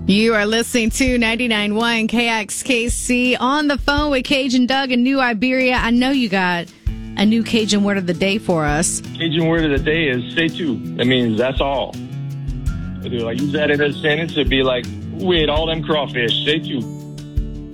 You are listening to 99.1 KXKC on the phone with Cajun Doug in New Iberia. I know you got a new Cajun word of the day for us. Cajun word of the day is "say tu." That means that's all. If you use that in a sentence, it'd be like, "We ate all them crawfish. Say tu."